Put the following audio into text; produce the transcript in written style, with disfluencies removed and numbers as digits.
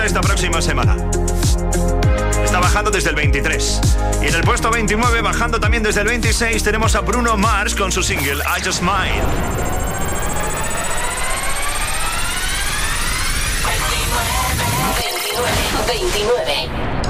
esta próxima semana. Está bajando desde el 23. Y en el puesto 29, bajando también desde el 26, tenemos a Bruno Mars con su single I Just Might. 29.